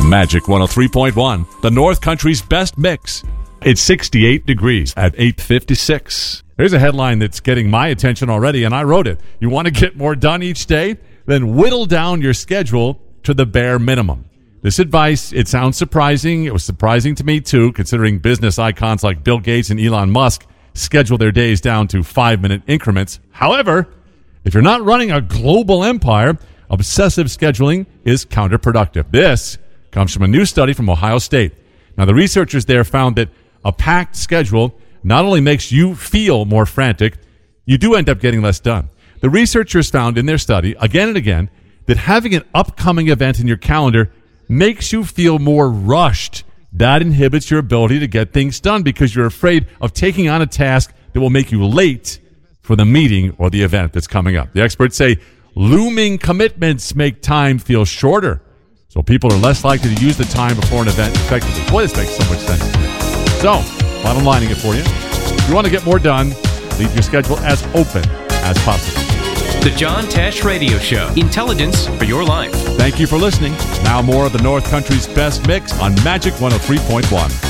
Magic 103.1, the North Country's best mix. It's 68 degrees at 8:56. There's a headline that's getting my attention already, and I wrote it. You want to get more done each day? Then whittle down your schedule to the bare minimum. This advice, it sounds surprising. It was surprising to me, too, considering business icons like Bill Gates and Elon Musk schedule their days down to 5-minute increments. However, if you're not running a global empire, obsessive scheduling is counterproductive. This comes from a new study from Ohio State. Now, the researchers there found that a packed schedule not only makes you feel more frantic, you do end up getting less done. The researchers found in their study, again and again, that having an upcoming event in your calendar makes you feel more rushed. That inhibits your ability to get things done because you're afraid of taking on a task that will make you late for the meeting or the event that's coming up. The experts say looming commitments make time feel shorter, so people are less likely to use the time before an event effectively. Boy, this makes so much sense to me. So, bottom lining it for you. If you want to get more done, leave your schedule as open as possible. The John Tesh Radio Show. Intelligence for your life. Thank you for listening. Now more of the North Country's best mix on Magic 103.1.